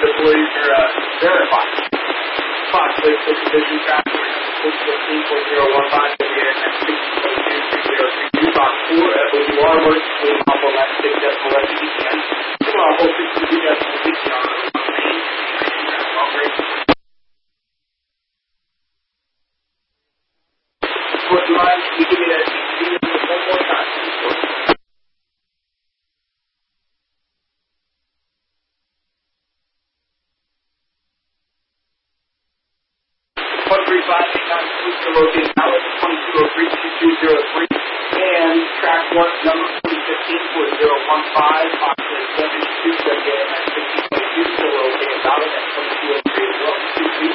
the boys are verified. Fox Lake Division traffic, 615.015, WNS 622-3032, Fox 4, FOUR, works, clean off on that 6 decimal SPCN. Tomorrow, whole 62 decimal PCN on the main, Would you mind if you give me that one more time? 135 located now at 2203-2203 and track 1 number 2015-4015 Fox Lake 72 WNS 6022 still located out at 2203 as well. 22